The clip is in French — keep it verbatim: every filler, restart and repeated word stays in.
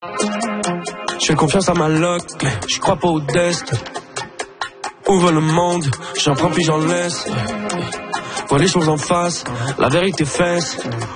Je fais confiance à ma luck, je crois pas au destin. Ouvre le monde, j'en prends puis j'en laisse. Vois les choses en face, la vérité fesse.